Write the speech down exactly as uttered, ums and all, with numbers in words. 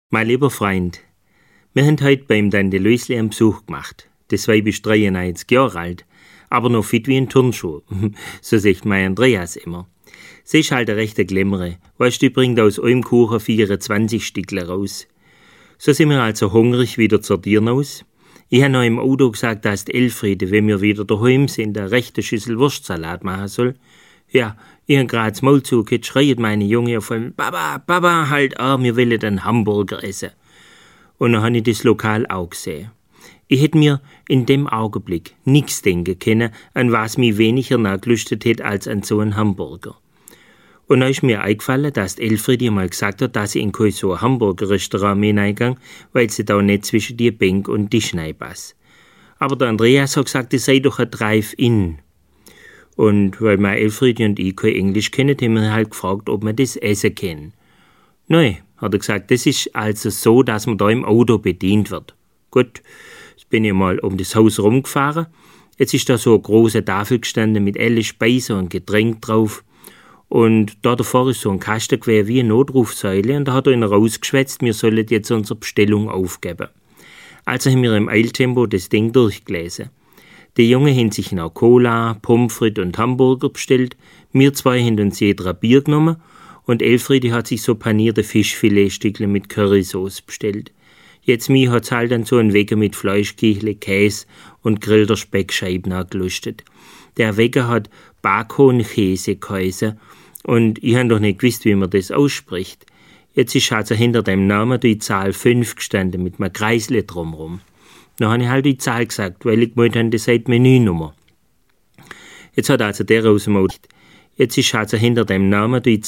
Mein lieber Freund, wir haben heute beim Tante Lösli einen Besuch gemacht. Das Weib ist dreiundneunzig Jahre alt, aber noch fit wie ein Turnschuh. So sagt mein Andreas immer. Sie ist halt eine rechte Glemmere. Weißt du, die bringt aus einem Kuchen vierundzwanzig Stückle raus. So sind wir also hungrig wieder zur Tiernaus. Ich habe noch im Auto gesagt, dass die Elfriede, wenn wir wieder daheim sind, eine rechte Schüssel Wurstsalat machen soll. Ja, ich habe gerade das Maul zugehört, schreit meine Junge auf einmal, Papa, Papa, halt an, wir wollen einen Hamburger essen. Und dann habe ich das Lokal auch gesehen. Ich hätte mir in dem Augenblick nichts denken können, an was mich weniger nachgelüstet hätte als an so einen Hamburger. Und dann ist mir eingefallen, dass die Elfriede mal gesagt hat, dass sie in kein so ein Hamburger-Restaurant mehr reingegangen, weil sie da nicht zwischen die Bank und Tisch passt. Aber der Andreas hat gesagt, es sei doch ein Drive-In. Und weil meine Elfriede und ich kein Englisch kennen, haben wir halt gefragt, ob wir das essen können. Nein, hat er gesagt, das ist also so, dass man da im Auto bedient wird. Gut, jetzt bin ich mal um das Haus rumgefahren. Jetzt ist da so eine große Tafel gestanden mit alle Speisen und Getränk drauf. Und da davor ist so ein Kasten gewesen wie eine Notrufsäule und da hat einer rausgeschwätzt, wir sollen jetzt unsere Bestellung aufgeben. Also haben wir im Eiltempo das Ding durchgelesen. Die Jungen haben sich noch Cola, Pommes frites und Hamburger bestellt, wir zwei haben uns jeder ein Bier genommen und Elfriede hat sich so panierte Fischfiletstückle mit Currysauce bestellt. Jetzt mir hat's halt dann so ein Wecker mit Fleischkichle, Käse und grillter Speckscheiben angelustet. Der Wecker hat Bacon-Käse geheißen und ich habe doch nicht gewusst, wie man das ausspricht. Jetzt ist also hinter dem Namen die Zahl fünf gestanden mit einem Kreisle drumherum. Dann habe ich halt die Zahl gesagt, weil ich gemeint habe, das sei die Menünummer. Jetzt hat also der aus dem Auto. Jetzt ist also hinter dem Namen die